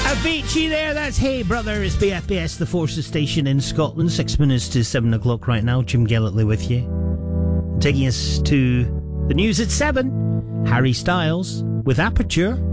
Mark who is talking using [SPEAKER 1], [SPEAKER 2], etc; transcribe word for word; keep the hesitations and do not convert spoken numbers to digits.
[SPEAKER 1] Avicii there, that's Hey Brother. It's B F B S, the Forces Station in Scotland. Six minutes to seven o'clock right now. Jim Gallantly with you. Taking us to the news at seven. Harry Styles with Aperture.